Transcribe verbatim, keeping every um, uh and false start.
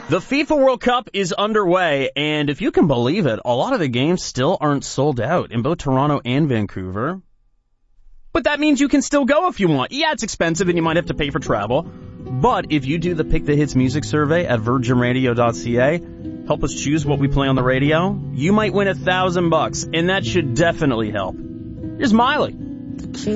The FIFA World Cup is underway, and if you can believe it, a lot of the games still aren't sold out in both Toronto and Vancouver. But that means you can still go if you want. Yeah, it's expensive and you might have to pay for travel. But if you do the Pick the Hits music survey at virgin radio dot c a, help us choose what we play on the radio, you might win a thousand bucks, and that should definitely help. Here's Miley.